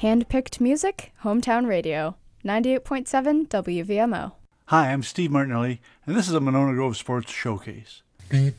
Hand-picked music, hometown radio, 98.7 WVMO. Hi, I'm Steve Martinelli, and this is a Monona Grove Sports Showcase. In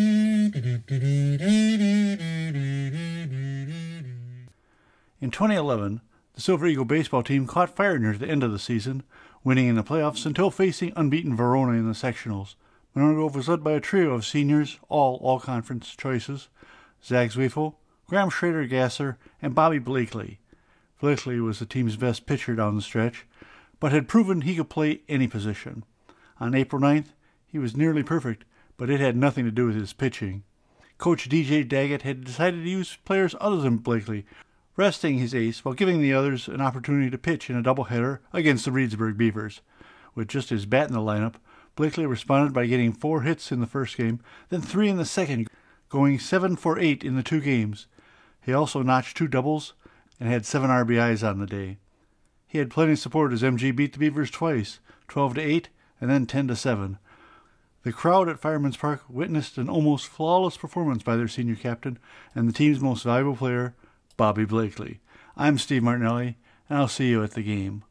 2011, the Silver Eagle baseball team caught fire near the end of the season, winning in the playoffs until facing unbeaten Verona in the sectionals. Monona Grove was led by a trio of seniors, all conference choices: Zach Zwiefel, Graham Schrader-Gasser, and Bobby Blakely. Blakely was the team's best pitcher down the stretch, but had proven he could play any position. On April 9th, he was nearly perfect, but it had nothing to do with his pitching. Coach DJ Daggett had decided to use players other than Blakely, resting his ace while giving the others an opportunity to pitch in a doubleheader against the Reedsburg Beavers. With just his bat in the lineup, Blakely responded by getting 4 hits in the first game, then 3 in the second, going 7 for 8 in the 2 games. He also notched 2 doubles and had 7 RBIs on the day. He had plenty of support as MG beat the Beavers twice, 12-8 and then 10-7. The crowd at Fireman's Park witnessed an almost flawless performance by their senior captain and the team's most valuable player, Bobby Blakely. I'm Steve Martinelli, and I'll see you at the game.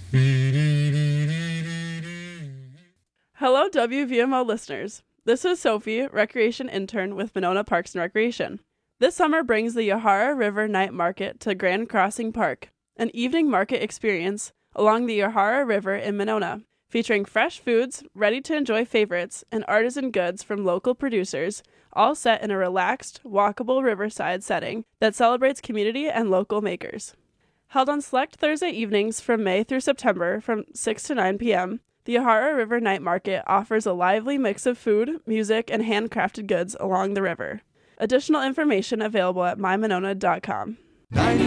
Hello, WVMO listeners. This is Sophie, Recreation Intern with Monona Parks and Recreation. This summer brings the Yahara River Night Market to Grand Crossing Park, an evening market experience along the Yahara River in Monona, featuring fresh foods, ready-to-enjoy favorites, and artisan goods from local producers, all set in a relaxed, walkable riverside setting that celebrates community and local makers. Held on select Thursday evenings from May through September from 6 to 9 p.m., the Yahara River Night Market offers a lively mix of food, music, and handcrafted goods along the river. Additional information available at mymonona.com.